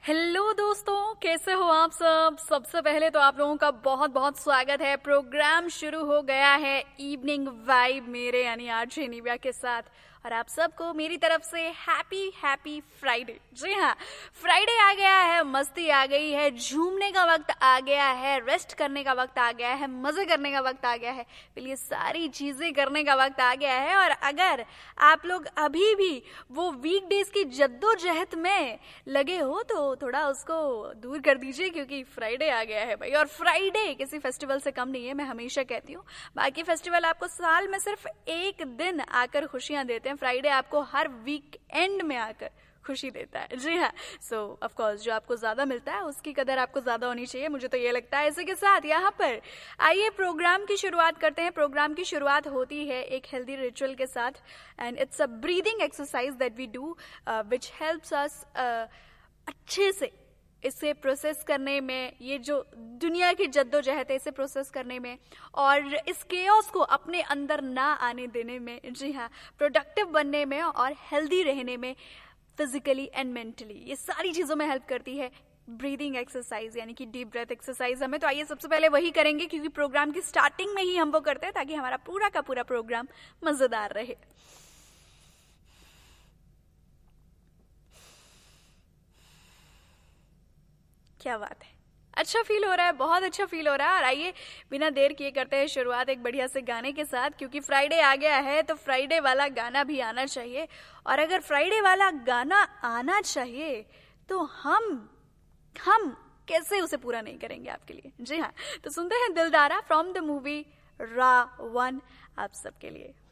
Hello दोस्तों, कैसे हो आप सब। सबसे पहले तो आप लोगों का बहुत बहुत स्वागत है। प्रोग्राम शुरू हो गया है इवनिंग वाइब मेरे यानी आरजे निव्या के साथ, और आप सबको मेरी तरफ से हैप्पी हैप्पी फ्राइडे। जी हाँ, फ्राइडे आ गया है, मस्ती आ गई है, झूमने का वक्त आ गया है, रेस्ट करने का वक्त आ गया है, मजे करने का वक्त आ गया है, ये सारी चीजें करने का वक्त आ गया है। और अगर आप लोग अभी भी वो वीकडेज की जद्दोजहद में लगे हो तो थोड़ा उसको दूर कर दीजिए, क्योंकि फ्राइडे आ गया है भाई। और फ्राइडे किसी फेस्टिवल से कम नहीं है, मैं हमेशा कहती हूँ। बाकी फेस्टिवल आपको साल में सिर्फ एक दिन आकर खुशियां देते हैं, फ्राइडे आपको हर वीक एंड में आकर खुशी देता है। जी हाँ, सो ऑफ कोर्स जो आपको ज्यादा मिलता है उसकी कदर आपको ज्यादा होनी चाहिए, मुझे तो ये लगता है। इसी के साथ यहाँ पर आइए प्रोग्राम की शुरुआत करते हैं। प्रोग्राम की शुरुआत होती है एक हेल्दी रिचुअल के साथ, and it's a breathing exercise that we do which helps us अच्छे से इसे प्रोसेस करने में, ये जो दुनिया की जद्दोजहद है इसे प्रोसेस करने में और इस केओस को अपने अंदर ना आने देने में, जी हाँ, प्रोडक्टिव बनने में और हेल्दी रहने में, फिजिकली एंड मेंटली, ये सारी चीजों में हेल्प करती है ब्रीदिंग एक्सरसाइज यानी कि डीप ब्रेथ एक्सरसाइज हमें। तो आइए सबसे पहले वही करेंगे, क्योंकि प्रोग्राम की स्टार्टिंग में ही हम वो करते हैं ताकि हमारा पूरा का पूरा प्रोग्राम मजेदार रहे। क्या बात है, अच्छा फील हो रहा है, बहुत अच्छा फील हो रहा है। और आइए बिना देर किए करते हैं शुरुआत एक बढ़िया से गाने के साथ, क्योंकि फ्राइडे आ गया है तो फ्राइडे वाला गाना भी आना चाहिए। और अगर फ्राइडे वाला गाना आना चाहिए तो हम कैसे उसे पूरा नहीं करेंगे आपके लिए। जी हाँ, तो सुनते हैं दिलदारा फ्रॉम द मूवी रा 1 आप सबके लिए।